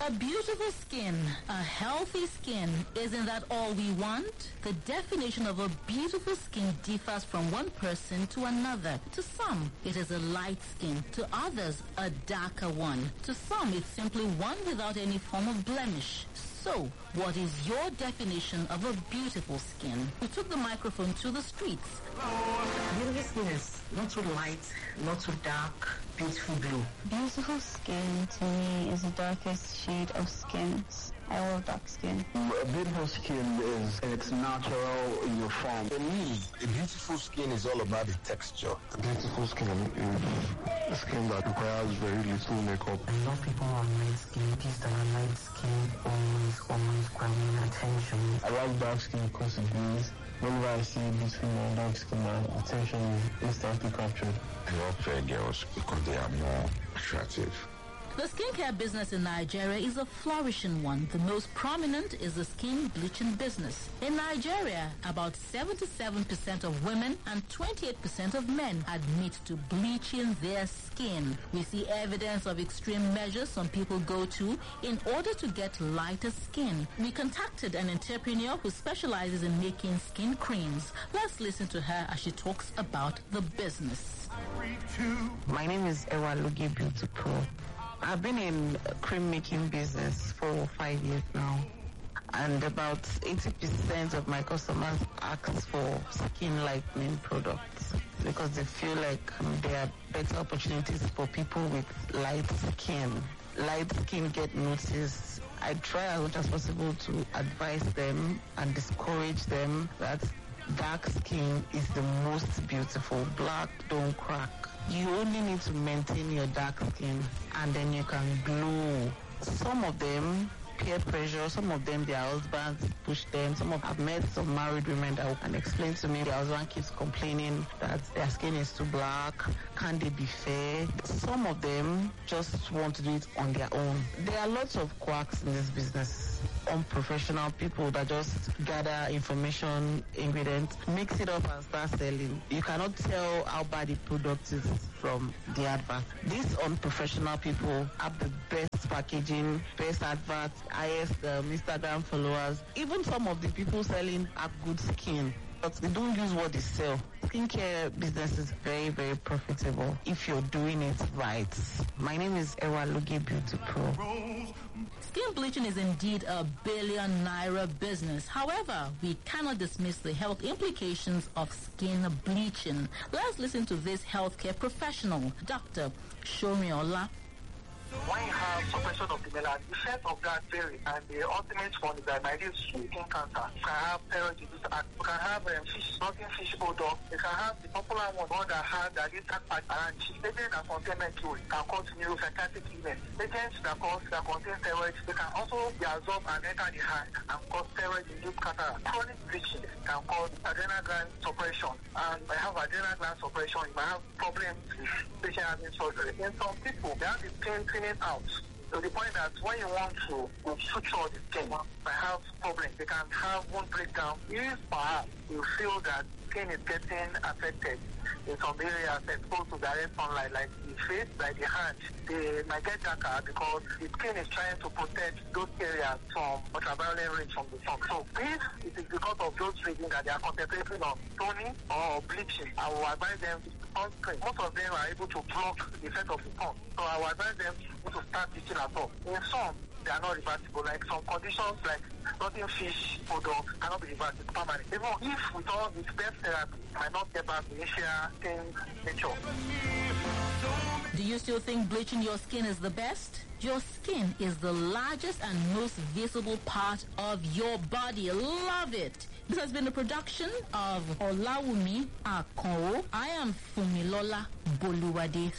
A beautiful skin, a healthy skin, isn't that all we want? The definition of a beautiful skin differs from one person to another. To some, it is a light skin. To others, a darker one. To some, it's simply one without any form of blemish. So, what is your definition of a beautiful skin? We took the microphone to the streets. Beautiful skin is not too light, not too dark, beautiful blue. Beautiful skin to me is the darkest shade of skins. I love dark skin. A beautiful skin is it's natural in your form. For me, a beautiful skin is all about the texture. A beautiful skin is a skin that requires very little makeup. I love people who are light skin. People that are light skin always grab my attention. I like dark skin because it means whenever I see beautiful and dark skin, my attention is instantly captured. I love fair girls because they are more attractive. The skincare business in Nigeria is a flourishing one. The most prominent is the skin bleaching business. In Nigeria, about 77% of women and 28% of men admit to bleaching their skin. We see evidence of extreme measures some people go to in order to get lighter skin. We contacted an entrepreneur who specializes in making skin creams. Let's listen to her as she talks about the business. My name is Ewa Lugi Beauty Pro. I've been in cream making business for 5 years now, and about 80% of my customers ask for skin lightening products because they feel like there are better opportunities for people with light skin. Light skin get noticed. I try as much as possible to advise them and discourage them that dark skin is the most beautiful. Black don't crack. You only need to maintain your dark skin and then you can glow. Some of them, peer pressure, some of them, their husbands push them. I've met some married women that can explain to me their husband keeps complaining that their skin is too black. Can they be fair? Some of them just want to do it on their own. There are lots of quacks in this business. Unprofessional people that just gather information, ingredients, mix it up and start selling. You cannot tell how bad the product is from the advert. These unprofessional people have the best packaging, best adverts, highest Instagram followers. Even some of the people selling have good skin, but they don't use what they sell. Skincare business is very, very profitable if you're doing it right. My name is Ewa Lugi Beauty Pro. Skin bleaching is indeed a billion naira business. However, we cannot dismiss the health implications of skin bleaching. Let's listen to this healthcare professional, Dr. Shomiola. When you have suppression of the melanin, the effect of that vary, and the ultimate one is that might reduce skin cancer. You can have thyroid disease, you can have fish odor, you can have the popular one that has the little part around it. Agents that contain mercury can cause neuropsychiatric illness. Agents that contain steroids, they can also be absorbed and enter the heart and cause steroid-induced cataract. Chronic bleaching can cause adrenal gland suppression, and by have adrenal gland suppression, you might have problems with patient having surgery. In some people, they have the pain thinning out to the point that when you want to suture the skin, they have problems. They can have wound breakdown. If perhaps you feel that skin is getting affected in some areas exposed to direct sunlight, like the face, like the hand, they might get darker because the skin is trying to protect those areas from ultraviolet rays from the sun. So if it is because of those reasons that they are concentrating on toning or bleaching, I will advise them sunscreen. Most of them are able to block the effect of the sun. So I will advise them to start bleaching at all. In some, they are not reversible. Like some conditions like nothing fish odor cannot be reversed. It's permanent. Even if with all this best therapy, might not get back the initial skin nature. Do you still think bleaching your skin is the best? Your skin is the largest and most visible part of your body. Love it. This has been a production of Olawumi Akonwo. I am Fumilola Boluwade.